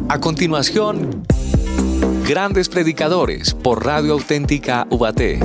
A continuación, Grandes Predicadores por Radio Auténtica Ubaté.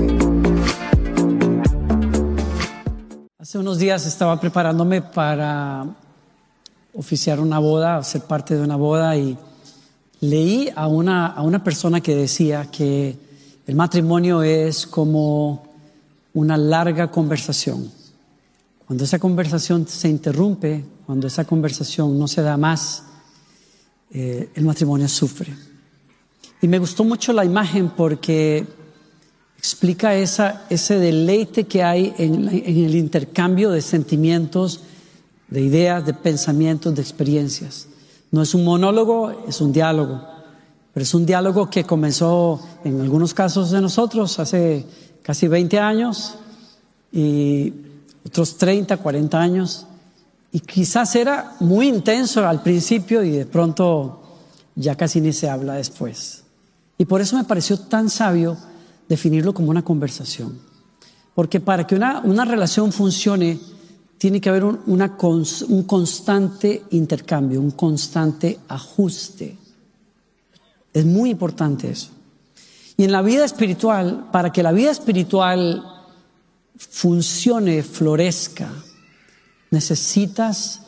Hace unos días estaba preparándome para oficiar una boda, ser parte de una boda, y leí a una persona que decía que el matrimonio es como una larga conversación. Cuando esa conversación se interrumpe, cuando esa conversación no se da más, el matrimonio sufre. Y me gustó mucho la imagen porque explica ese deleite que hay en el intercambio de sentimientos, de ideas, de pensamientos, de experiencias. No es un monólogo, es un diálogo. Pero es un diálogo que comenzó en algunos casos de nosotros hace casi 20 años y otros 30, 40 años. Y quizás era muy intenso al principio y de pronto ya casi ni se habla después. Y por eso me pareció tan sabio definirlo como una conversación. Porque para que una relación funcione, tiene que haber un constante intercambio, un constante ajuste. Es muy importante eso. Y en la vida espiritual, para que la vida espiritual funcione, florezca, necesitas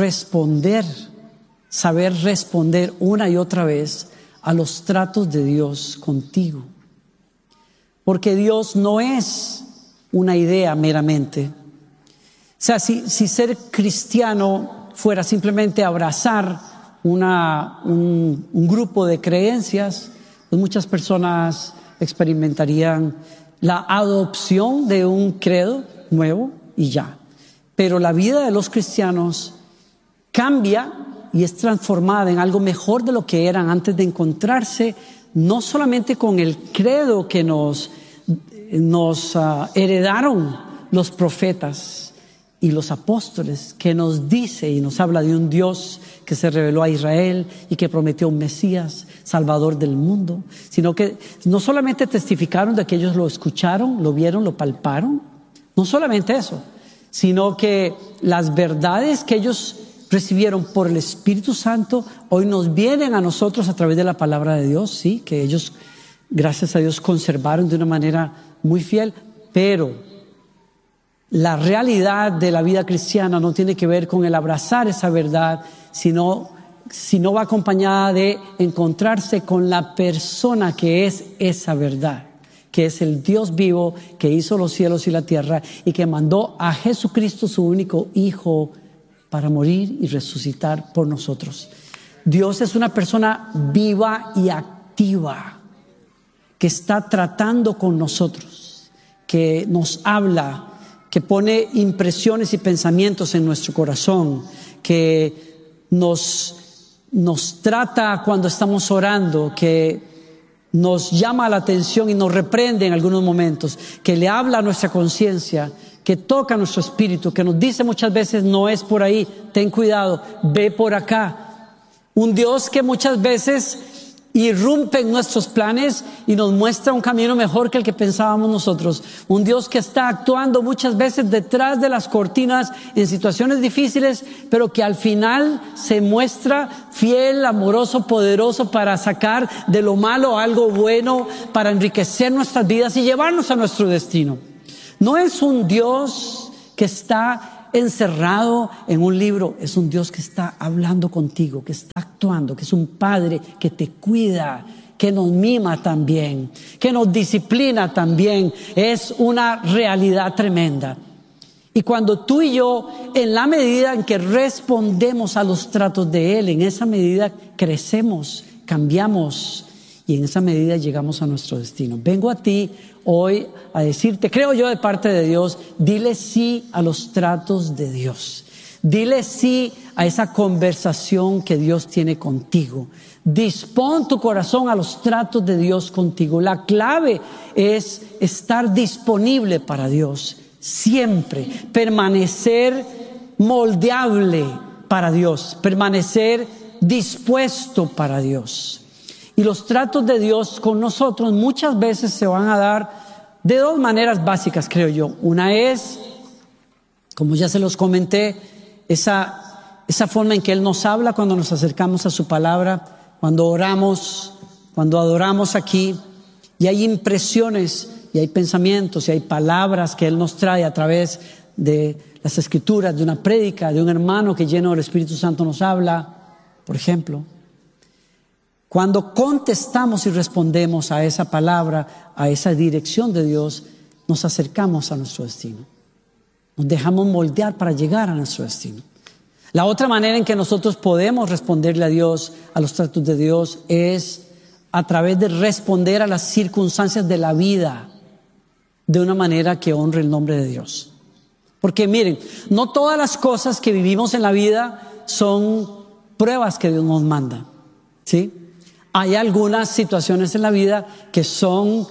saber responder una y otra vez a los tratos de Dios contigo. Porque Dios no es una idea meramente. O sea, si ser cristiano fuera simplemente abrazar un grupo de creencias, pues muchas personas experimentarían la adopción de un credo nuevo y ya. Pero la vida de los cristianos cambia y es transformada en algo mejor de lo que eran antes de encontrarse, no solamente con el credo que nos heredaron los profetas y los apóstoles, que nos dice y nos habla de un Dios que se reveló a Israel y que prometió un Mesías, Salvador del mundo, sino que no solamente testificaron de que ellos lo escucharon, lo vieron, lo palparon, no solamente eso, sino que las verdades que ellos recibieron por el Espíritu Santo hoy nos vienen a nosotros a través de la palabra de Dios, sí, que ellos, gracias a Dios, conservaron de una manera muy fiel, pero la realidad de la vida cristiana no tiene que ver con el abrazar esa verdad, sino va acompañada de encontrarse con la persona que es esa verdad, que es el Dios vivo que hizo los cielos y la tierra y que mandó a Jesucristo, su único Hijo, para morir y resucitar por nosotros. Dios es una persona viva y activa que está tratando con nosotros, que nos habla, que pone impresiones y pensamientos en nuestro corazón, que nos trata cuando estamos orando, que nos llama la atención y nos reprende en algunos momentos, que le habla a nuestra conciencia, que toca nuestro espíritu, que nos dice muchas veces no es por ahí, ten cuidado, ve por acá. Un Dios que muchas veces irrumpe en nuestros planes y nos muestra un camino mejor que el que pensábamos nosotros. Un Dios que está actuando muchas veces detrás de las cortinas en situaciones difíciles, pero que al final se muestra fiel, amoroso, poderoso para sacar de lo malo algo bueno, para enriquecer nuestras vidas y llevarnos a nuestro destino. No es un Dios que está encerrado en un libro, es un Dios que está hablando contigo, que está actuando, que es un Padre que te cuida, que nos mima también, que nos disciplina también. Es una realidad tremenda. Y cuando tú y yo, en la medida en que respondemos a los tratos de Él, en esa medida crecemos, cambiamos y en esa medida llegamos a nuestro destino. Vengo a ti hoy a decirte, creo yo de parte de Dios, dile sí a los tratos de Dios. Dile sí a esa conversación que Dios tiene contigo. Dispón tu corazón a los tratos de Dios contigo. La clave es estar disponible para Dios siempre, permanecer moldeable para Dios, permanecer dispuesto para Dios. Y los tratos de Dios con nosotros muchas veces se van a dar de dos maneras básicas, creo yo. Una es, como ya se los comenté, esa forma en que Él nos habla cuando nos acercamos a su palabra, cuando oramos, cuando adoramos aquí, y hay impresiones, y hay pensamientos, y hay palabras que Él nos trae a través de las Escrituras, de una prédica, de un hermano que lleno del Espíritu Santo nos habla, por ejemplo. Cuando contestamos y respondemos a esa palabra, a esa dirección de Dios, nos acercamos a nuestro destino. Nos dejamos moldear para llegar a nuestro destino. La otra manera en que nosotros podemos responderle a Dios, a los tratos de Dios, es a través de responder a las circunstancias de la vida de una manera que honre el nombre de Dios. Porque miren, no todas las cosas que vivimos en la vida son pruebas que Dios nos manda, ¿sí? Hay algunas situaciones en la vida que son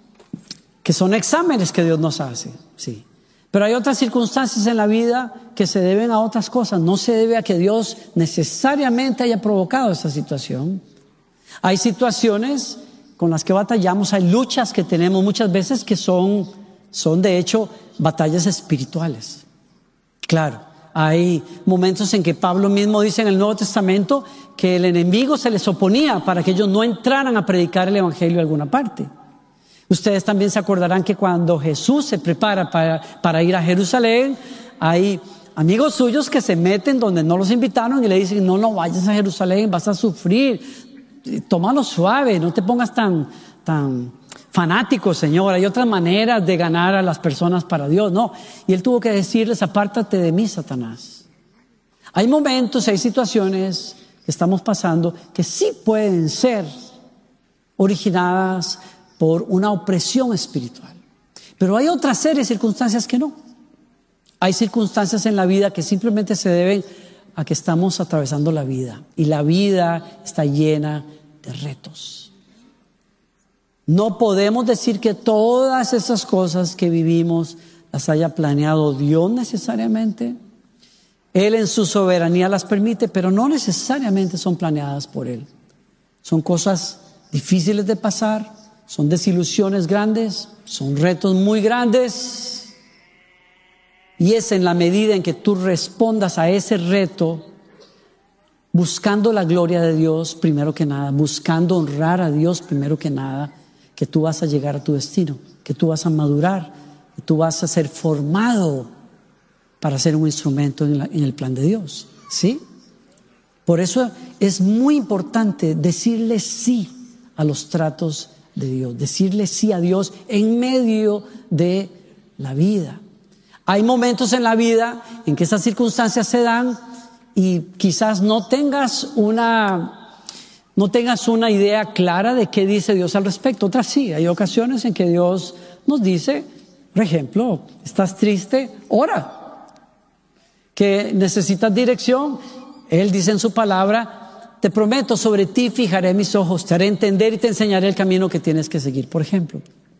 exámenes que Dios nos hace, sí. Pero hay otras circunstancias en la vida que se deben a otras cosas. No se debe a que Dios necesariamente haya provocado esa situación. Hay situaciones con las que batallamos, hay luchas que tenemos muchas veces que son de hecho batallas espirituales. Claro, hay momentos en que Pablo mismo dice en el Nuevo Testamento que el enemigo se les oponía para que ellos no entraran a predicar el evangelio a alguna parte. Ustedes también se acordarán que cuando Jesús se prepara para ir a Jerusalén, hay amigos suyos que se meten donde no los invitaron y le dicen, no vayas a Jerusalén, vas a sufrir, tómalo suave, no te pongas tan fanático, Señor, hay otras maneras de ganar a las personas para Dios, no. Y Él tuvo que decirles, apártate de mí, Satanás. Hay momentos, hay situaciones que estamos pasando que sí pueden ser originadas por una opresión espiritual. Pero hay otra serie de circunstancias que no. Hay circunstancias en la vida que simplemente se deben a que estamos atravesando la vida. Y la vida está llena de retos. No podemos decir que todas esas cosas que vivimos las haya planeado Dios necesariamente. Él en su soberanía las permite, pero no necesariamente son planeadas por Él. Son cosas difíciles de pasar. Son desilusiones grandes, son retos muy grandes. Y es en la medida en que tú respondas a ese reto, buscando la gloria de Dios primero que nada, buscando honrar a Dios primero que nada, que tú vas a llegar a tu destino, que tú vas a madurar, que tú vas a ser formado para ser un instrumento en el plan de Dios, ¿sí? Por eso es muy importante decirle sí a los tratos de Dios, decirle sí a Dios en medio de la vida. Hay momentos en la vida en que esas circunstancias se dan y quizás no tengas una idea clara de qué dice Dios al respecto. Otras sí, hay ocasiones en que Dios nos dice, por ejemplo, estás triste, ora. Que necesitas dirección, Él dice en su palabra, te prometo, sobre ti fijaré mis ojos, te haré entender y te enseñaré el camino que tienes que seguir, por ejemplo.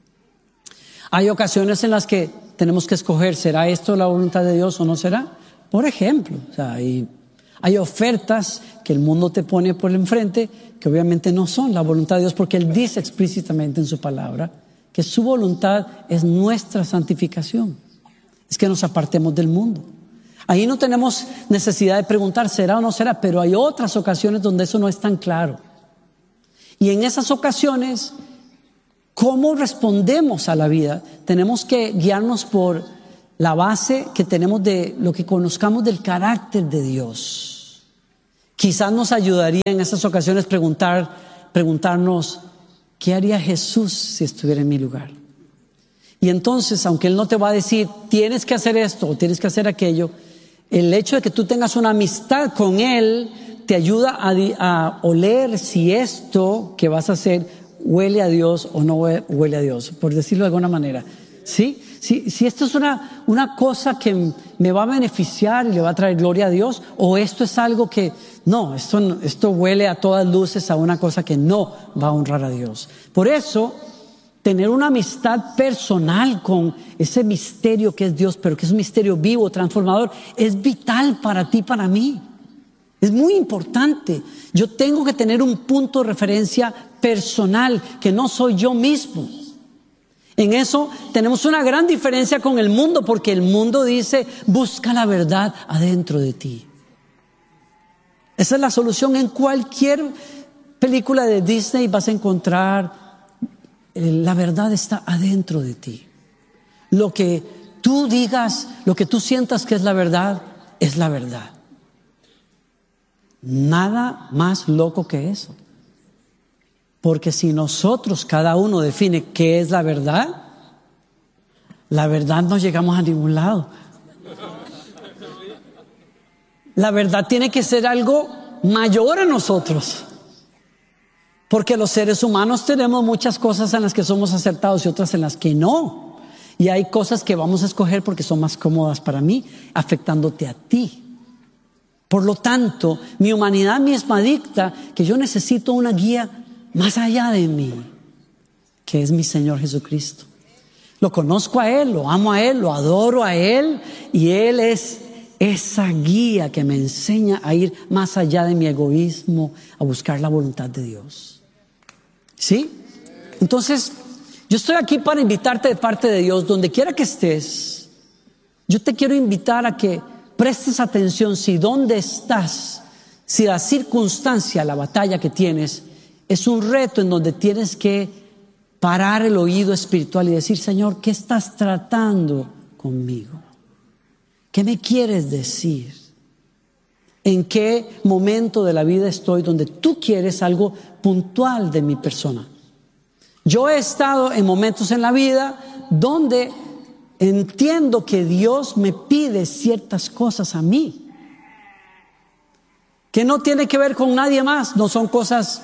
Hay ocasiones en las que tenemos que escoger, ¿será esto la voluntad de Dios o no será? Por ejemplo, o sea, hay ofertas que el mundo te pone por el enfrente que obviamente no son la voluntad de Dios, porque Él dice explícitamente en su palabra que su voluntad es nuestra santificación, es que nos apartemos del mundo. Ahí no tenemos necesidad de preguntar será o no será, pero hay otras ocasiones donde eso no es tan claro. Y en esas ocasiones, ¿cómo respondemos a la vida? Tenemos que guiarnos por la base que tenemos de lo que conozcamos del carácter de Dios. Quizás nos ayudaría en esas ocasiones preguntarnos, ¿qué haría Jesús si estuviera en mi lugar? Y entonces, aunque Él no te va a decir, tienes que hacer esto o tienes que hacer aquello, el hecho de que tú tengas una amistad con Él te ayuda a oler si esto que vas a hacer huele a Dios o no huele a Dios, por decirlo de alguna manera. ¿Sí? Si esto es una cosa que me va a beneficiar y le va a traer gloria a Dios, o esto es algo que no, esto huele a todas luces a una cosa que no va a honrar a Dios. Por eso, tener una amistad personal con ese misterio que es Dios, pero que es un misterio vivo, transformador, es vital para ti, para mí. Es muy importante. Yo tengo que tener un punto de referencia personal, que no soy yo mismo. En eso tenemos una gran diferencia con el mundo, porque el mundo dice, busca la verdad adentro de ti. Esa es la solución en cualquier película de Disney vas a encontrar la verdad está adentro de ti. Lo que tú digas, lo que tú sientas que es la verdad, es la verdad. Nada más loco que eso. Porque si nosotros, cada uno define qué es la verdad no llegamos a ningún lado. La verdad tiene que ser algo mayor a nosotros. Porque los seres humanos tenemos muchas cosas en las que somos acertados y otras en las que no. Y hay cosas que vamos a escoger porque son más cómodas para mí, afectándote a ti. Por lo tanto, mi humanidad misma dicta que yo necesito una guía más allá de mí, que es mi Señor Jesucristo. Lo conozco a Él, lo amo a Él, lo adoro a Él, y Él es esa guía que me enseña a ir más allá de mi egoísmo, a buscar la voluntad de Dios. ¿Sí? Entonces, yo estoy aquí para invitarte de parte de Dios, donde quiera que estés. Yo te quiero invitar a que prestes atención si dónde estás, si la circunstancia, la batalla que tienes, es un reto en donde tienes que parar el oído espiritual y decir: Señor, ¿qué estás tratando conmigo? ¿Qué me quieres decir? ¿En qué momento de la vida estoy donde tú quieres algo puntual de mi persona? Yo he estado en momentos en la vida donde entiendo que Dios me pide ciertas cosas a mí, que no tiene que ver con nadie más, no son cosas,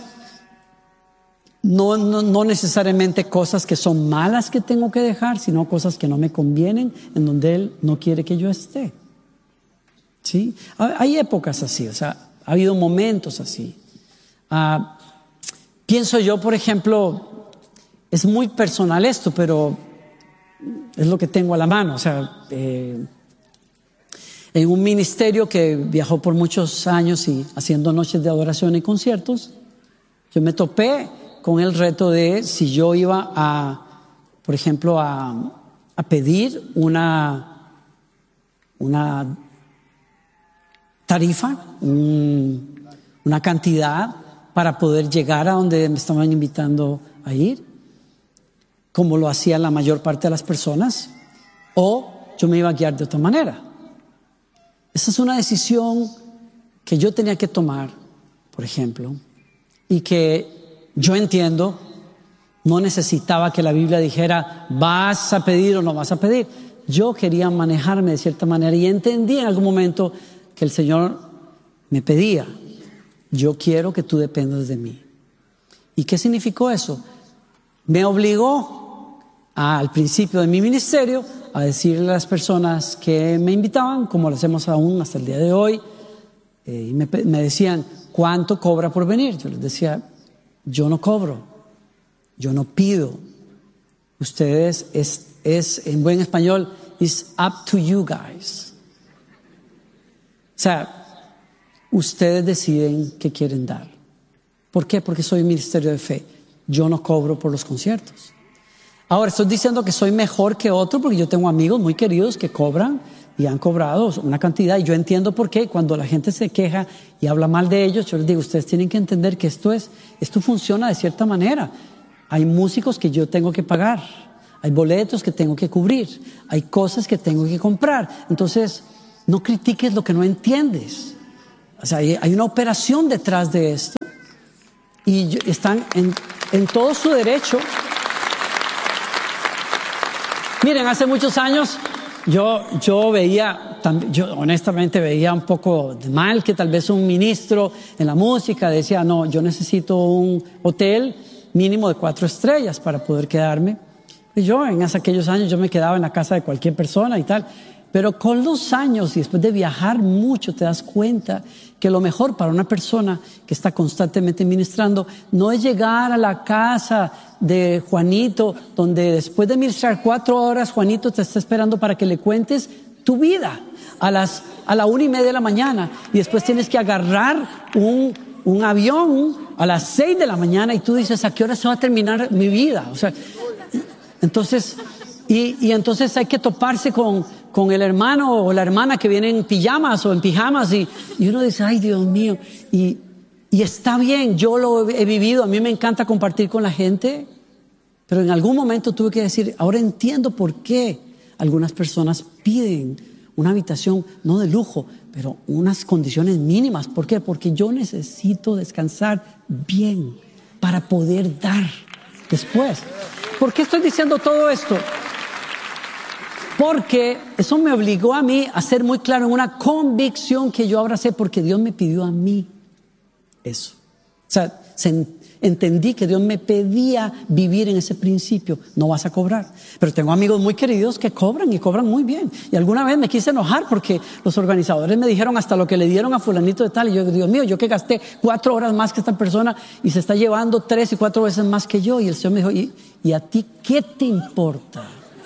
no necesariamente cosas que son malas que tengo que dejar, sino cosas que no me convienen, en donde Él no quiere que yo esté. ¿Sí? Hay épocas así, o sea, ha habido momentos así. Pienso yo, por ejemplo, es muy personal esto, pero es lo que tengo a la mano. O sea, en un ministerio que viajó por muchos años y haciendo noches de adoración y conciertos, yo me topé con el reto de si yo iba por ejemplo, a pedir una tarifa, una cantidad para poder llegar a donde me estaban invitando a ir, como lo hacía la mayor parte de las personas, o yo me iba a guiar de otra manera. Esa es una decisión que yo tenía que tomar, por ejemplo, y que yo entiendo, no necesitaba que la Biblia dijera vas a pedir o no vas a pedir. Yo quería manejarme de cierta manera y entendí en algún momento que el Señor me pedía: yo quiero que tú dependas de mí. ¿Y qué significó eso? Me obligó al principio de mi ministerio a decirle a las personas que me invitaban, como lo hacemos aún hasta el día de hoy, y me decían: ¿cuánto cobra por venir? Yo les decía: yo no cobro, yo no pido. Ustedes, es en buen español, it's up to you guys. O sea, ustedes deciden qué quieren dar. ¿Por qué? Porque soy un ministerio de fe. Yo no cobro por los conciertos. Ahora, estoy diciendo que soy mejor que otro porque yo tengo amigos muy queridos que cobran y han cobrado una cantidad, y yo entiendo por qué. Cuando la gente se queja y habla mal de ellos, yo les digo: ustedes tienen que entender que esto funciona de cierta manera. Hay músicos que yo tengo que pagar, hay boletos que tengo que cubrir, hay cosas que tengo que comprar. Entonces, no critiques lo que no entiendes. O sea, hay una operación detrás de esto y están en todo su derecho. Miren, hace muchos años yo honestamente veía un poco de mal que tal vez un ministro en la música decía: no, yo necesito un hotel mínimo de 4 estrellas para poder quedarme. Y yo en aquellos años yo me quedaba en la casa de cualquier persona y tal. Pero con los años y después de viajar mucho te das cuenta que lo mejor para una persona que está constantemente ministrando no es llegar a la casa de Juanito, donde después de ministrar 4 horas Juanito te está esperando para que le cuentes tu vida a la 1:30 de la mañana, y después tienes que agarrar un avión a las 6 de la mañana y tú dices: ¿a qué hora se va a terminar mi vida? O sea, entonces entonces hay que toparse con el hermano o la hermana que viene en pijamas o en pijamas y uno dice: ay, Dios mío. Y Y está bien, yo lo he vivido, a mí me encanta compartir con la gente, pero en algún momento tuve que decir, ahora entiendo por qué algunas personas piden una habitación, no de lujo, pero unas condiciones mínimas. ¿Por qué? Porque yo necesito descansar bien para poder dar después. ¿Por qué estoy diciendo todo esto? Porque eso me obligó a mí a ser muy claro en una convicción que yo abracé, porque Dios me pidió a mí eso. O sea, entendí que Dios me pedía vivir en ese principio. No vas a cobrar. Pero tengo amigos muy queridos que cobran y cobran muy bien. Y alguna vez me quise enojar porque los organizadores me dijeron hasta lo que le dieron a fulanito de tal. Y yo, Dios mío, yo que gasté 4 horas más que esta persona y se está llevando 3 y 4 veces más que yo. Y el Señor me dijo, ¿y a ti qué te importa?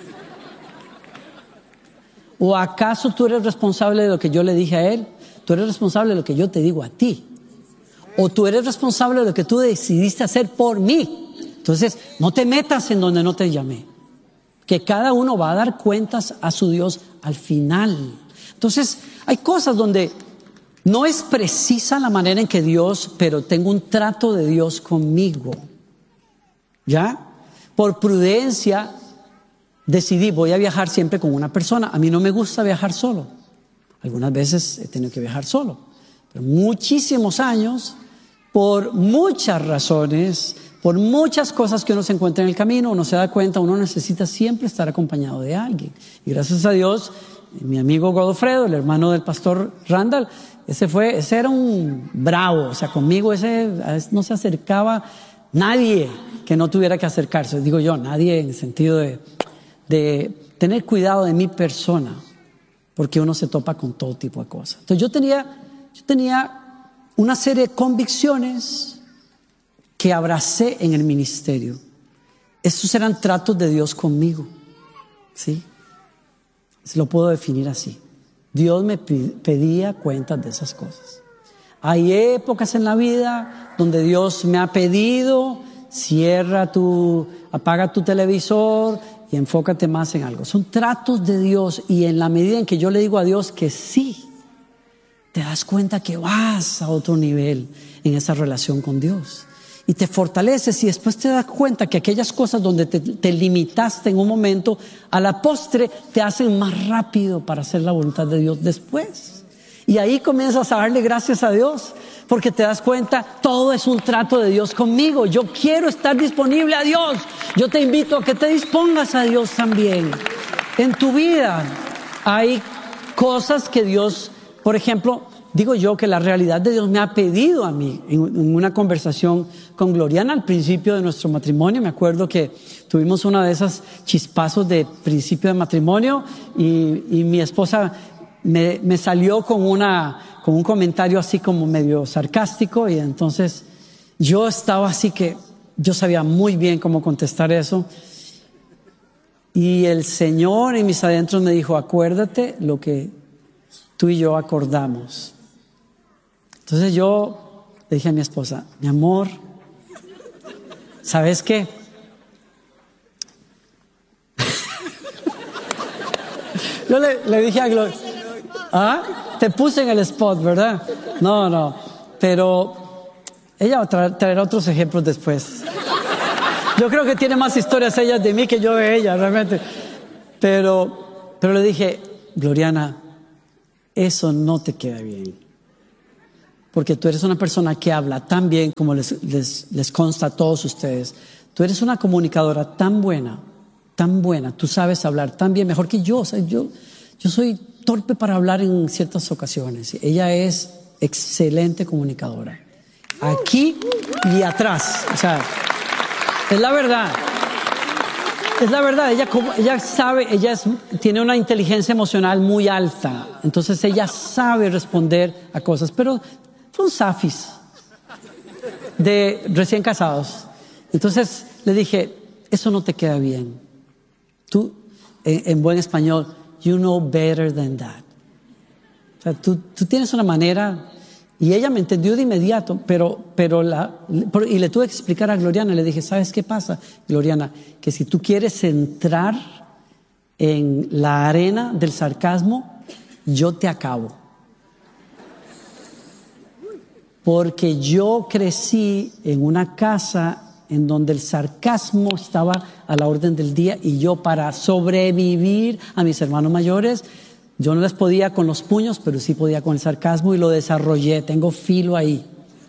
¿O acaso tú eres responsable de lo que yo le dije a él? Tú eres responsable de lo que yo te digo a ti. O tú eres responsable de lo que tú decidiste hacer por mí. Entonces, no te metas en donde no te llamé. Que cada uno va a dar cuentas a su Dios al final. Entonces, hay cosas donde no es precisa la manera en que Dios, pero tengo un trato de Dios conmigo. ¿Ya? Por prudencia decidí, voy a viajar siempre con una persona. A mí no me gusta viajar solo. Algunas veces he tenido que viajar solo. Pero muchísimos años, por muchas razones, por muchas cosas que uno se encuentra en el camino, uno se da cuenta, uno necesita siempre estar acompañado de alguien. Y gracias a Dios, mi amigo Godofredo, el hermano del pastor Randall, ese era un bravo. O sea, conmigo ese no se acercaba nadie que no tuviera que acercarse. Digo yo, nadie en el sentido de tener cuidado de mi persona, porque uno se topa con todo tipo de cosas. Entonces yo tenía una serie de convicciones que abracé en el ministerio. Estos eran tratos de Dios conmigo, ¿sí? Se lo puedo definir así. Dios me pedía cuentas de esas cosas. Hay épocas en la vida donde Dios me ha pedido, apaga tu televisor y enfócate más en algo. Son tratos de Dios, y en la medida en que yo le digo a Dios que sí, te das cuenta que vas a otro nivel en esa relación con Dios. Y te fortaleces, y después te das cuenta que aquellas cosas donde te limitaste en un momento, a la postre te hacen más rápido para hacer la voluntad de Dios después. Y ahí comienzas a darle gracias a Dios, porque te das cuenta, todo es un trato de Dios conmigo. Yo quiero estar disponible a Dios. Yo te invito a que te dispongas a Dios también. En tu vida hay cosas que Dios, por ejemplo, digo yo que la realidad de Dios me ha pedido a mí. En una conversación con Gloriana al principio de nuestro matrimonio, me acuerdo que tuvimos una de esas chispazos de principio de matrimonio, y mi esposa me salió con un comentario así como medio sarcástico, y entonces yo estaba así que yo sabía muy bien cómo contestar eso. Y el Señor en mis adentros me dijo, acuérdate lo que tú y yo acordamos. Entonces yo le dije a mi esposa, mi amor, ¿sabes qué? Yo le dije a Gloria, te puse en el spot, ¿verdad? No, pero ella va a traer otros ejemplos después. Yo creo que tiene más historias ella de mí que yo de ella, realmente. Pero le dije, Gloriana, eso no te queda bien. Porque tú eres una persona que habla tan bien, como les consta a todos ustedes. Tú eres una comunicadora tan buena. Tú sabes hablar tan bien, mejor que yo. O sea, yo soy torpe para hablar en ciertas ocasiones. Ella es excelente comunicadora. Aquí y atrás. O sea, es la verdad. Es la verdad. Ella sabe, tiene una inteligencia emocional muy alta. Entonces ella sabe responder a cosas. Pero son safis de recién casados. Entonces le dije, eso no te queda bien. Tú, en buen español, you know better than that. O sea, tú tienes una manera, y ella me entendió de inmediato, y le tuve que explicar a Gloriana. Le dije, ¿sabes qué pasa, Gloriana? Que si tú quieres entrar en la arena del sarcasmo, yo te acabo. porque yo crecí en una casa en donde el sarcasmo estaba a la orden del día, y yo, para sobrevivir a mis hermanos mayores, yo no les podía con los puños, pero sí podía con el sarcasmo, y lo desarrollé. Tengo filo ahí.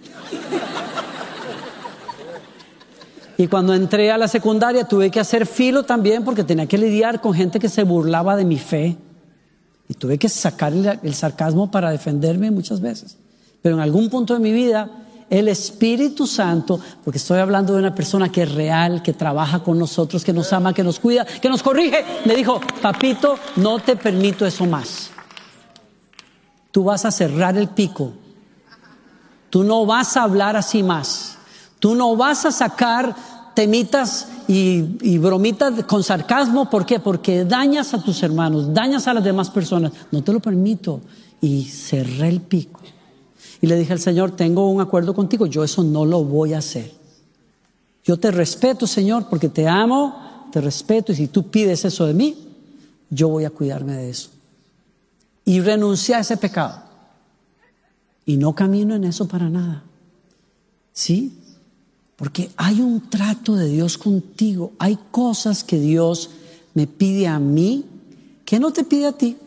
Y cuando entré a la secundaria tuve que hacer filo también, porque tenía que lidiar con gente que se burlaba de mi fe, y tuve que sacar el sarcasmo para defenderme muchas veces. Pero en algún punto de mi vida, el Espíritu Santo, porque estoy hablando de una persona que es real, que trabaja con nosotros, que nos ama, que nos cuida, que nos corrige, me dijo: papito, no te permito eso más. Tú vas a cerrar el pico. Tú no vas a hablar así más. Tú no vas a sacar temitas y bromitas con sarcasmo. ¿Por qué? Porque dañas a tus hermanos, dañas a las demás personas. No te lo permito. Y cerré el pico. Y le dije al Señor: tengo un acuerdo contigo, yo eso no lo voy a hacer. Yo te respeto, Señor, porque te amo, te respeto, y si tú pides eso de mí, yo voy a cuidarme de eso. Y renuncié a ese pecado. Y no camino en eso para nada. ¿Sí? Porque hay un trato de Dios contigo. Hay cosas que Dios me pide a mí que no te pide a ti.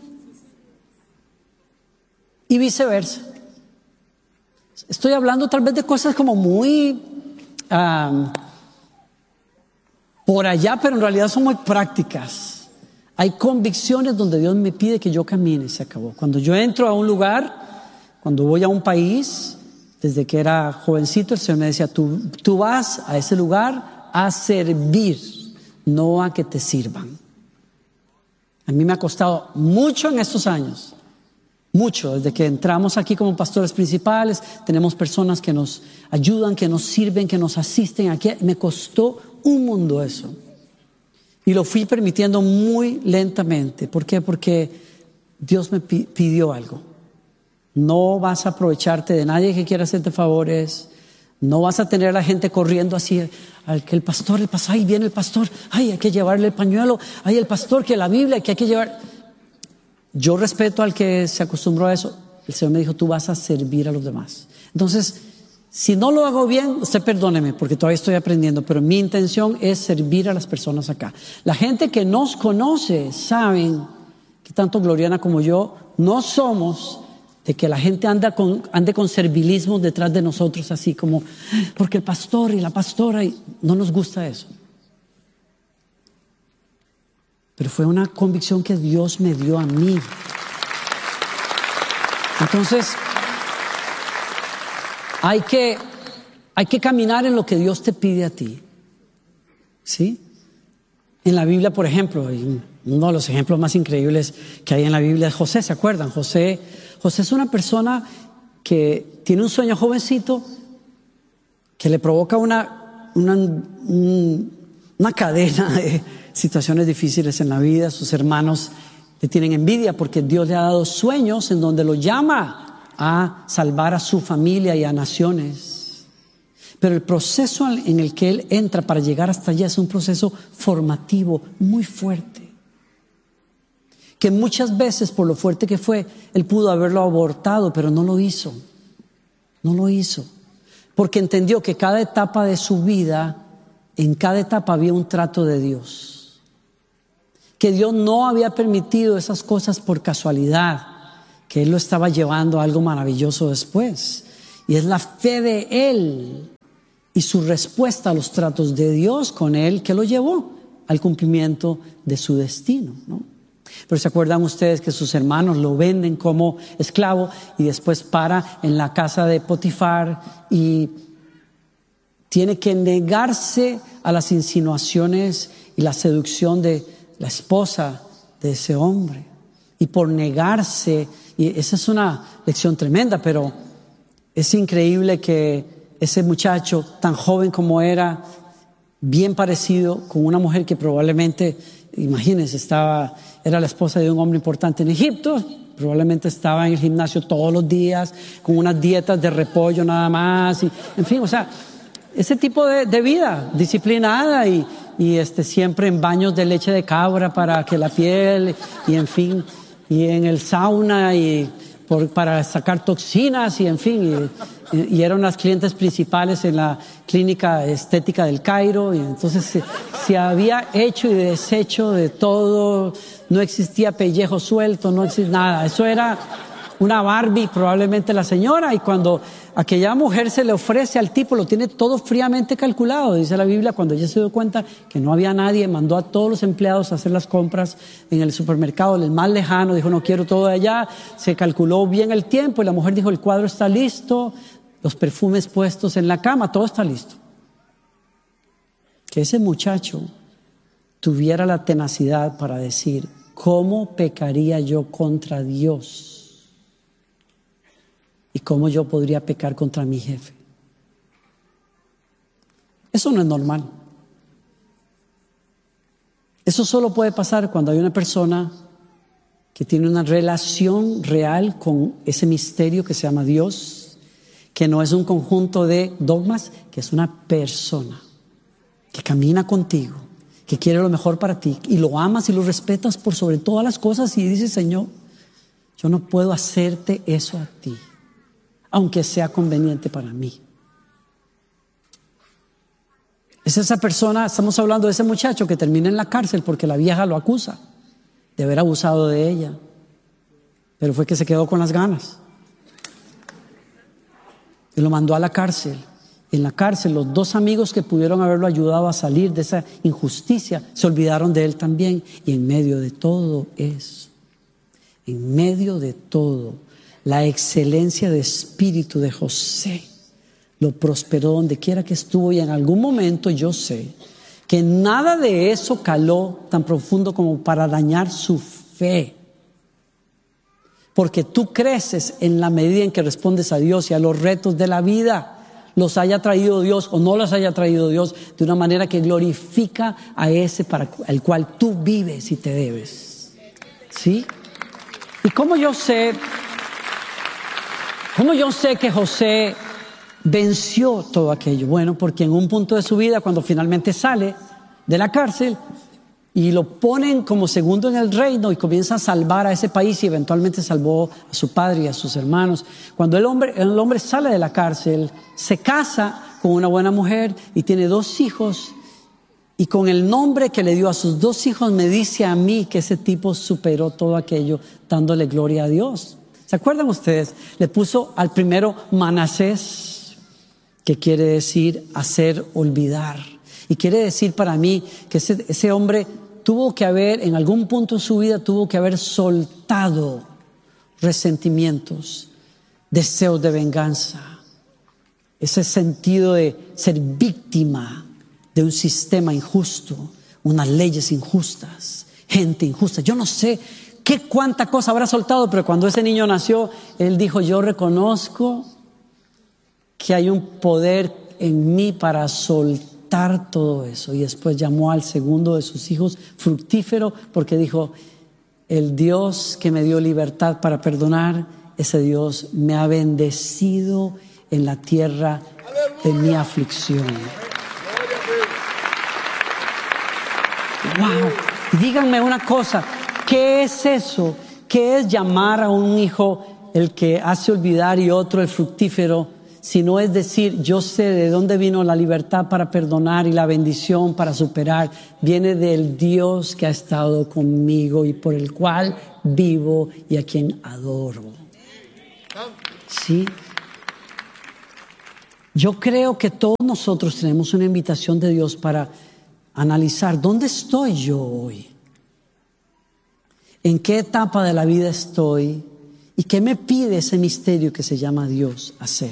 Y viceversa. Estoy hablando tal vez de cosas como muy por allá, pero en realidad son muy prácticas. Hay convicciones donde Dios me pide que yo camine y se acabó. Cuando yo entro a un lugar, cuando voy a un país, desde que era jovencito, el Señor me decía: tú vas a ese lugar a servir, no a que te sirvan. A mí me ha costado mucho en estos años. Mucho, desde que entramos aquí como pastores principales, tenemos personas que nos ayudan, que nos sirven, que nos asisten. Aquí me costó un mundo eso. Y lo fui permitiendo muy lentamente. ¿Por qué? Porque Dios me pidió algo. No vas a aprovecharte de nadie que quiera hacerte favores. No vas a tener a la gente corriendo así, al que el pastor, ay, viene el pastor, ay, hay que llevarle el pañuelo, ay, el pastor, que la Biblia, que hay que llevar. Yo respeto al que se acostumbró a eso. El Señor me dijo: tú vas a servir a los demás. Entonces, si no lo hago bien, usted perdóneme, porque todavía estoy aprendiendo, pero mi intención es servir a las personas acá. La gente que nos conoce saben que tanto Gloriana como yo no somos de que la gente ande con servilismo detrás de nosotros, así como porque el pastor y la pastora, y no nos gusta eso. Pero fue una convicción que Dios me dio a mí. Entonces, hay que caminar en lo que Dios te pide a ti. ¿Sí? En la Biblia, por ejemplo, uno de los ejemplos más increíbles que hay en la Biblia es José. ¿Se acuerdan? José es una persona que tiene un sueño jovencito que le provoca una cadena de situaciones difíciles en la vida. Sus hermanos le tienen envidia porque Dios le ha dado sueños en donde lo llama a salvar a su familia y a naciones. Pero el proceso en el que él entra para llegar hasta allá es un proceso formativo muy fuerte, que muchas veces, por lo fuerte que fue, él pudo haberlo abortado, pero no lo hizo. No lo hizo, porque entendió que cada etapa de su vida, en cada etapa había un trato de Dios. Que Dios no había permitido esas cosas por casualidad, que Él lo estaba llevando a algo maravilloso después. Y es la fe de Él y su respuesta a los tratos de Dios con Él que lo llevó al cumplimiento de su destino, ¿no? Pero ¿se acuerdan ustedes que sus hermanos lo venden como esclavo y después para en la casa de Potifar y tiene que negarse a las insinuaciones y la seducción de la esposa de ese hombre? Y por negarse, y esa es una lección tremenda, pero es increíble que ese muchacho tan joven como era, bien parecido con una mujer que probablemente, imagínense, era la esposa de un hombre importante en Egipto, probablemente estaba en el gimnasio todos los días con unas dietas de repollo nada más, y, en fin, o sea, ese tipo de vida disciplinada y siempre en baños de leche de cabra para que la piel, y en fin, y en el sauna y para sacar toxinas y en fin, y eran las clientes principales en la clínica estética del Cairo, y entonces se había hecho y deshecho de todo, no existía pellejo suelto, no existía nada, eso era una Barbie probablemente la señora, y cuando aquella mujer se le ofrece al tipo, lo tiene todo fríamente calculado, dice la Biblia. Cuando ella se dio cuenta que no había nadie, mandó a todos los empleados a hacer las compras en el supermercado, el más lejano, dijo no quiero todo de allá, se calculó bien el tiempo y la mujer dijo el cuadro está listo, los perfumes puestos en la cama, todo está listo. Que ese muchacho tuviera la tenacidad para decir, ¿cómo pecaría yo contra Dios? ¿Y cómo yo podría pecar contra mi jefe? Eso no es normal. Eso solo puede pasar cuando hay una persona que tiene una relación real con ese misterio que se llama Dios, que no es un conjunto de dogmas, que es una persona que camina contigo, que quiere lo mejor para ti y lo amas y lo respetas por sobre todas las cosas y dices, Señor, yo no puedo hacerte eso a ti, aunque sea conveniente para mí. Es esa persona, estamos hablando de ese muchacho que termina en la cárcel porque la vieja lo acusa de haber abusado de ella, pero fue que se quedó con las ganas y lo mandó a la cárcel. En la cárcel los dos amigos que pudieron haberlo ayudado a salir de esa injusticia se olvidaron de él también. Y en medio de todo eso, en medio de todo, la excelencia de espíritu de José lo prosperó donde quiera que estuvo, y en algún momento yo sé que nada de eso caló tan profundo como para dañar su fe. Porque tú creces en la medida en que respondes a Dios y a los retos de la vida, los haya traído Dios o no los haya traído Dios, de una manera que glorifica a ese para el cual tú vives y te debes. ¿Sí? ¿Y cómo yo sé que José venció todo aquello? Bueno, porque en un punto de su vida, cuando finalmente sale de la cárcel y lo ponen como segundo en el reino y comienza a salvar a ese país, y eventualmente salvó a su padre y a sus hermanos. Cuando el hombre sale de la cárcel, se casa con una buena mujer y tiene 2 hijos, y con el nombre que le dio a sus 2 hijos me dice a mí que ese tipo superó todo aquello dándole gloria a Dios. ¿Se acuerdan ustedes? Le puso al primero Manasés, que quiere decir hacer olvidar. Y quiere decir para mí que ese hombre tuvo que haber, en algún punto de su vida, tuvo que haber soltado resentimientos, deseos de venganza, ese sentido de ser víctima de un sistema injusto, unas leyes injustas, gente injusta. Yo no sé cuánta cosa habrá soltado, pero cuando ese niño nació, él dijo, yo reconozco que hay un poder en mí para soltar todo eso. Y después llamó al segundo de sus hijos fructífero, porque dijo, el Dios que me dio libertad para perdonar, ese Dios me ha bendecido en la tierra de mi aflicción. Wow. Díganme una cosa, ¿qué es eso? ¿Qué es llamar a un hijo el que hace olvidar y otro el fructífero? Si no es decir, yo sé de dónde vino la libertad para perdonar y la bendición para superar. Viene del Dios que ha estado conmigo y por el cual vivo y a quien adoro. ¿Sí? Yo creo que todos nosotros tenemos una invitación de Dios para analizar dónde estoy yo hoy, en qué etapa de la vida estoy y qué me pide ese misterio que se llama Dios hacer.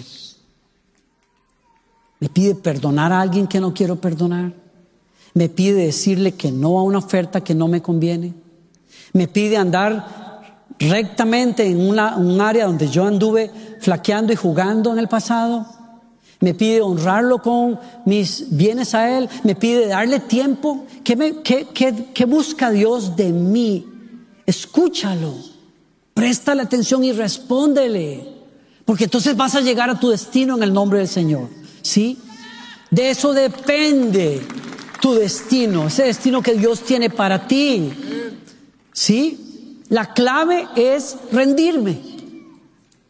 ¿Me pide perdonar a alguien que no quiero perdonar? ¿Me pide decirle que no a una oferta que no me conviene? ¿Me pide andar rectamente en un área donde yo anduve flaqueando y jugando en el pasado? ¿Me pide honrarlo con mis bienes a Él? ¿Me pide darle tiempo? ¿Qué busca Dios de mí? Escúchalo, préstale atención y respóndele, porque entonces vas a llegar a tu destino en el nombre del Señor. ¿Sí? De eso depende tu destino, ese destino que Dios tiene para ti. ¿Sí? La clave es rendirme.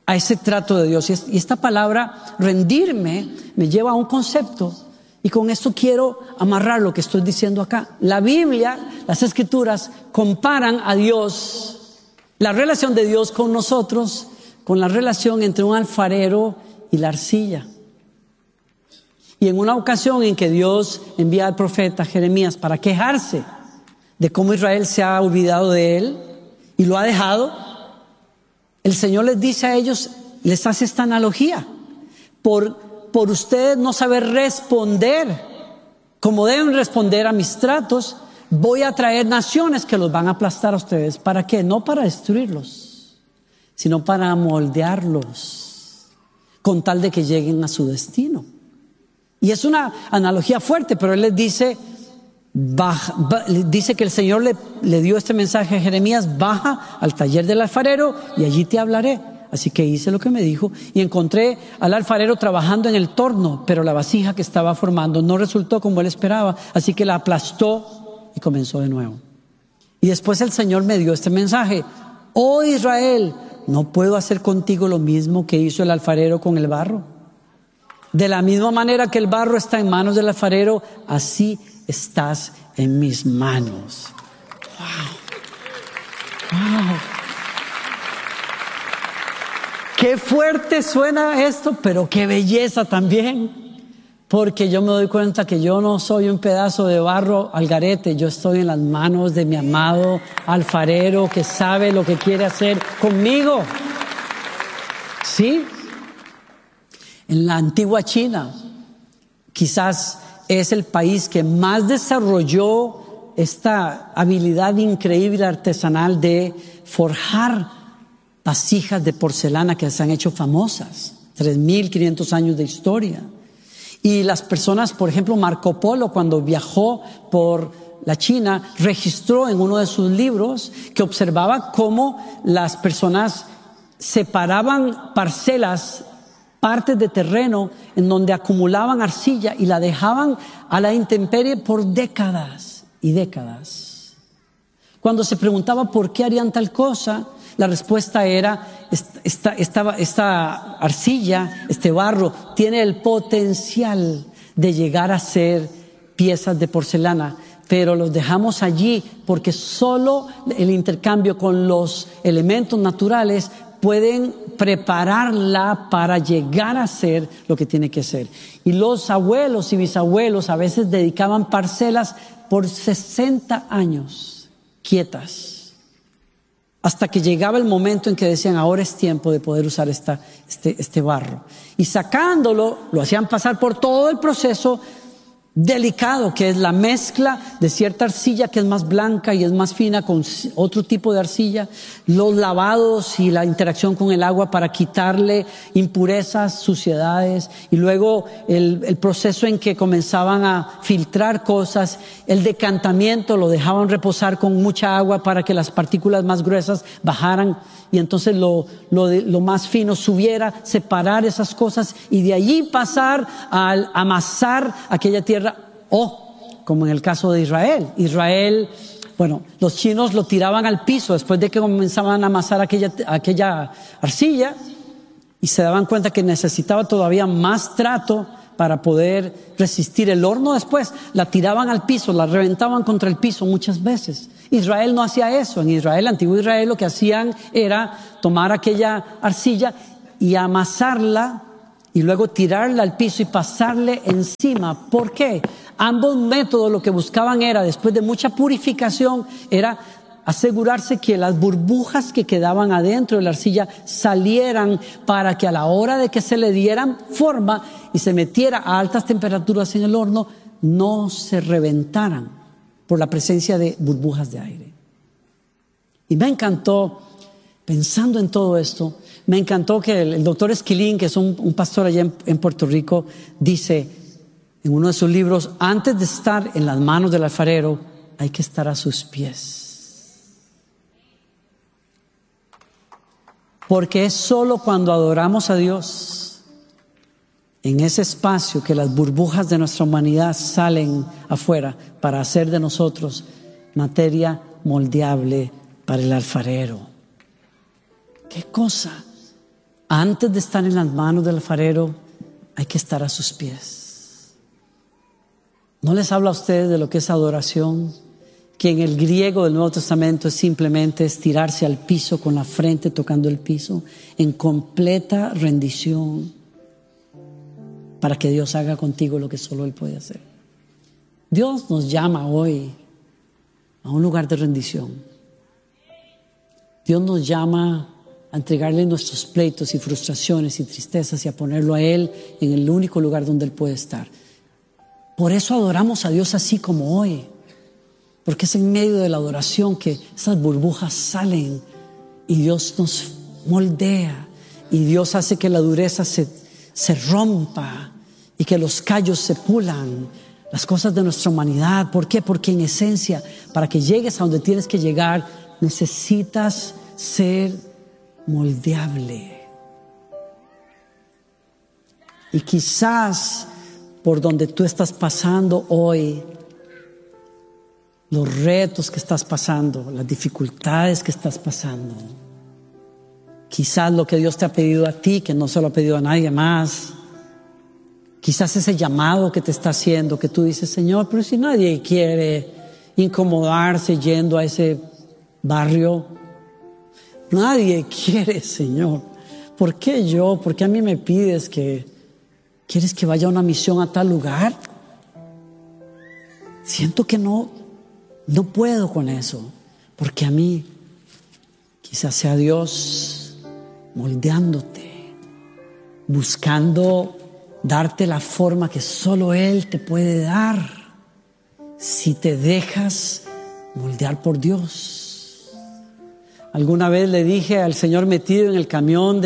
a ese trato de Dios. Y esta palabra rendirme me lleva a un concepto, y con esto quiero amarrar lo que estoy diciendo acá. La Biblia, las Escrituras comparan a Dios, la relación de Dios con nosotros, con la relación entre un alfarero y la arcilla. Y en una ocasión en que Dios envía al profeta Jeremías para quejarse de cómo Israel se ha olvidado de él y lo ha dejado, el Señor les dice a ellos, les hace esta analogía: por ustedes no saber responder como deben responder a mis tratos, voy a traer naciones que los van a aplastar a ustedes. ¿Para qué? No para destruirlos, sino para moldearlos con tal de que lleguen a su destino. Y es una analogía fuerte, pero él les dice, dice que el Señor le dio este mensaje a Jeremías: baja al taller del alfarero y allí te hablaré. Así que hice lo que me dijo y encontré al alfarero trabajando en el torno, pero la vasija que estaba formando no resultó como él esperaba, así que la aplastó y comenzó de nuevo. Y después el Señor me dio este mensaje: oh Israel, ¿no puedo hacer contigo lo mismo que hizo el alfarero con el barro? De la misma manera que el barro está en manos del alfarero, así estás en mis manos. Wow. Wow. Qué fuerte suena esto, pero qué belleza también. Porque yo me doy cuenta que yo no soy un pedazo de barro al garete. Yo estoy en las manos de mi amado alfarero que sabe lo que quiere hacer conmigo. ¿Sí? En la antigua China, quizás es el país que más desarrolló esta habilidad increíble artesanal de forjar vasijas de porcelana que se han hecho famosas, 3.500 años de historia. Y las personas, por ejemplo, Marco Polo, cuando viajó por la China, registró en uno de sus libros que observaba cómo las personas separaban parcelas, partes de terreno en donde acumulaban arcilla y la dejaban a la intemperie por décadas y décadas. Cuando se preguntaba por qué harían tal cosa, la respuesta era: esta arcilla, este barro, tiene el potencial de llegar a ser piezas de porcelana, pero los dejamos allí porque solo el intercambio con los elementos naturales pueden prepararla para llegar a ser lo que tiene que ser. Y los abuelos y bisabuelos a veces dedicaban parcelas por 60 años quietas, hasta que llegaba el momento en que decían: ahora es tiempo de poder usar este barro. Y sacándolo, lo hacían pasar por todo el proceso delicado, que es la mezcla de cierta arcilla que es más blanca y es más fina con otro tipo de arcilla, los lavados y la interacción con el agua para quitarle impurezas, suciedades, y luego el proceso en que comenzaban a filtrar cosas, el decantamiento, lo dejaban reposar con mucha agua para que las partículas más gruesas bajaran y entonces lo más fino subiera, separar esas cosas y de allí pasar al amasar aquella tierra. O, como en el caso de Israel, bueno, los chinos lo tiraban al piso después de que comenzaban a amasar aquella arcilla y se daban cuenta que necesitaba todavía más trato para poder resistir el horno. Después la tiraban al piso, la reventaban contra el piso muchas veces. Israel no hacía eso. En Israel, antiguo Israel, lo que hacían era tomar aquella arcilla y amasarla y luego tirarla al piso y pasarle encima. ¿Por qué? Ambos métodos lo que buscaban era, después de mucha purificación, era asegurarse que las burbujas que quedaban adentro de la arcilla salieran para que a la hora de que se le dieran forma y se metiera a altas temperaturas en el horno, no se reventaran por la presencia de burbujas de aire. Y me encantó, pensando en todo esto, me encantó que el doctor Esquilín, que es un pastor allá en Puerto Rico, dice en uno de sus libros: antes de estar en las manos del alfarero, hay que estar a sus pies. Porque es solo cuando adoramos a Dios, en ese espacio, que las burbujas de nuestra humanidad salen afuera para hacer de nosotros materia moldeable para el alfarero. ¡Qué cosa! Antes de estar en las manos del alfarero, hay que estar a sus pies. ¿No les habla a ustedes de lo que es adoración? Que en el griego del Nuevo Testamento es simplemente estirarse al piso con la frente tocando el piso, en completa rendición, para que Dios haga contigo lo que solo Él puede hacer. Dios nos llama hoy a un lugar de rendición. Dios nos llama a entregarle nuestros pleitos y frustraciones y tristezas y a ponerlo a Él en el único lugar donde Él puede estar. Por eso adoramos a Dios así como hoy, porque es en medio de la adoración que esas burbujas salen y Dios nos moldea y Dios hace que la dureza se rompa y que los callos se pulan, las cosas de nuestra humanidad. ¿Por qué? Porque en esencia, para que llegues a donde tienes que llegar, necesitas ser moldeable. Y quizás por donde tú estás pasando hoy, los retos que estás pasando, las dificultades que estás pasando, quizás lo que Dios te ha pedido a ti, que no se lo ha pedido a nadie más, quizás ese llamado que te está haciendo, que tú dices, Señor, pero si nadie quiere incomodarse yendo a ese barrio, nadie quiere, Señor, ¿por qué yo? ¿Por qué a mí me pides que quieres que vaya a una misión a tal lugar? Siento que no puedo con eso, porque a mí quizás sea Dios moldeándote, buscando darte la forma que solo Él te puede dar si te dejas moldear por Dios. Alguna vez le dije al Señor metido en el camión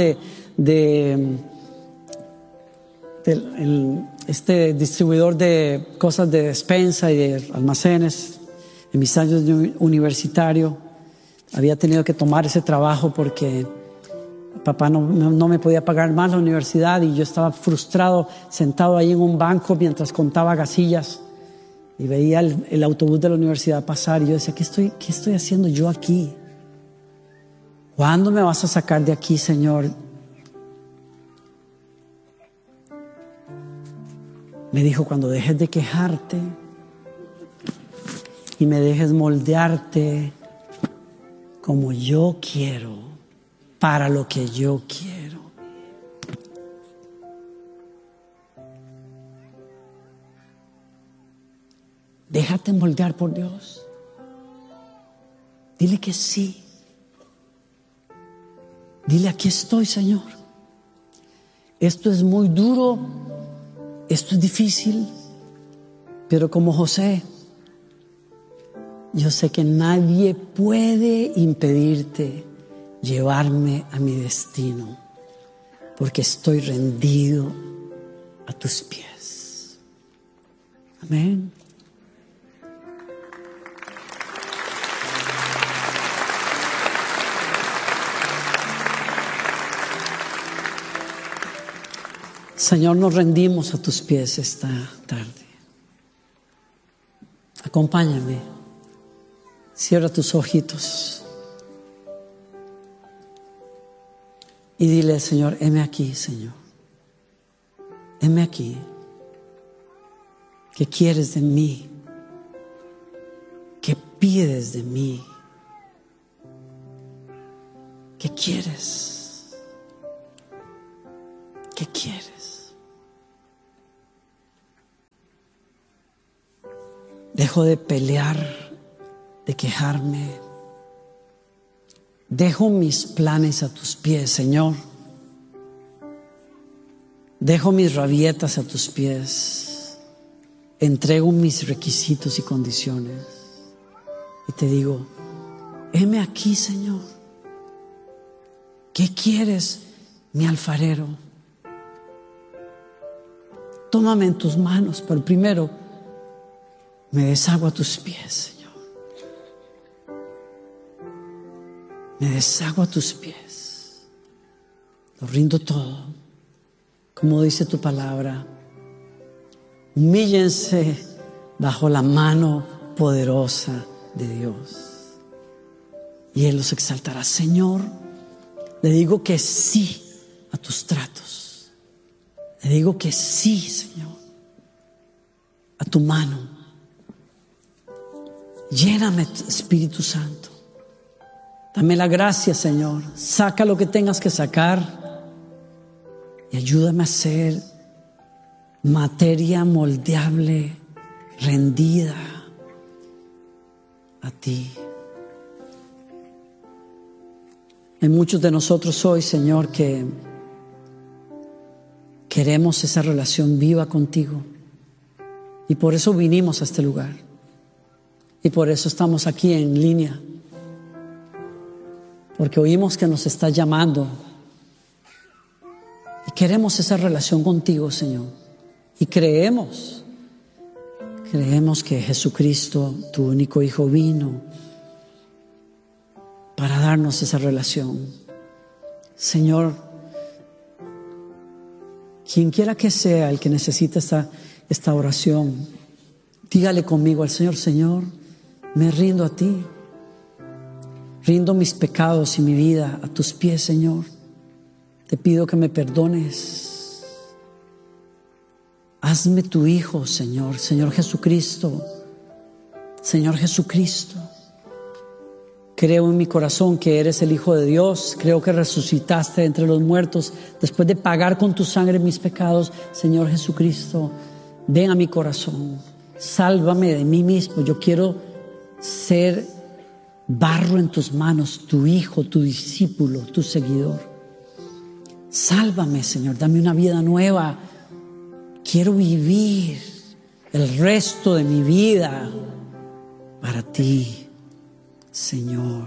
este distribuidor de cosas de despensa y de almacenes, en mis años de universitario, había tenido que tomar ese trabajo porque papá no me podía pagar más la universidad y yo estaba frustrado, sentado ahí en un banco mientras contaba gasillas y veía el autobús de la universidad pasar y yo decía, ¿qué estoy haciendo yo aquí? ¿Cuándo me vas a sacar de aquí, Señor? Me dijo, cuando dejes de quejarte y me dejes moldearte como yo quiero, para lo que yo quiero. Déjate moldear por Dios. Dile que sí. Dile, aquí estoy, Señor. Esto es muy duro, esto es difícil, pero como José, yo sé que nadie puede impedirte llevarme a mi destino, porque estoy rendido a tus pies. Amén. Señor, nos rendimos a tus pies esta tarde. Acompáñame. Cierra tus ojitos. Y dile, Señor, heme aquí, Señor. Heme aquí. ¿Qué quieres de mí? ¿Qué pides de mí? ¿Qué quieres? ¿Qué quieres? Dejo de pelear, de quejarme. Dejo mis planes a tus pies, Señor. Dejo mis rabietas a tus pies. Entrego mis requisitos y condiciones. Y te digo, heme aquí, Señor. ¿Qué quieres, mi alfarero? Tómame en tus manos, pero primero me deshago a tus pies, Señor. Me deshago a tus pies. Lo rindo todo. Como dice tu palabra, humíllense bajo la mano poderosa de Dios y Él los exaltará. Señor, le digo que sí a tus tratos. Le digo que sí, Señor, a tu mano. Lléname, Espíritu Santo. Dame la gracia, Señor. Saca lo que tengas que sacar y ayúdame a ser materia moldeable, rendida a ti. Hay muchos de nosotros hoy, Señor, que queremos esa relación viva contigo. Y por eso vinimos a este lugar. Y por eso estamos aquí en línea. Porque oímos que nos estás llamando. Y queremos esa relación contigo, Señor. Y creemos que Jesucristo, tu único Hijo, vino para darnos esa relación. Señor, quien quiera que sea el que necesita esta oración, dígale conmigo al Señor: Señor, me rindo a ti. Rindo mis pecados y mi vida a tus pies, Señor. Te pido que me perdones. Hazme tu Hijo, Señor. Señor Jesucristo. Señor Jesucristo. Creo en mi corazón que eres el Hijo de Dios. Creo que resucitaste entre los muertos después de pagar con tu sangre mis pecados. Señor Jesucristo, ven a mi corazón. Sálvame de mí mismo. Yo quiero ser barro en tus manos, tu hijo, tu discípulo, tu seguidor. Sálvame, Señor. Dame una vida nueva. Quiero vivir el resto de mi vida para ti, Señor.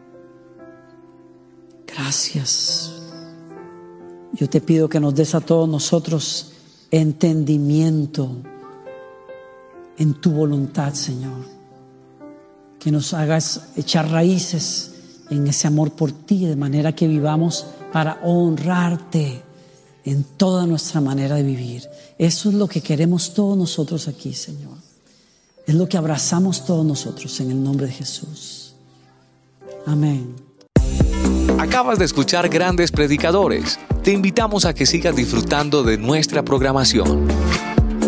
Gracias. Yo te pido que nos des a todos nosotros entendimiento en tu voluntad, Señor. Que nos hagas echar raíces en ese amor por ti, de manera que vivamos para honrarte en toda nuestra manera de vivir. Eso es lo que queremos todos nosotros aquí, Señor. Es lo que abrazamos todos nosotros en el nombre de Jesús. Amén. Acabas de escuchar Grandes Predicadores. Te invitamos a que sigas disfrutando de nuestra programación.